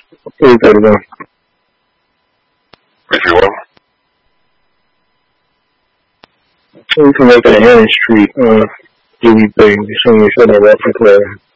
8:31. If you will. We can make it a Main Street, DVP, senior shuttle reference player.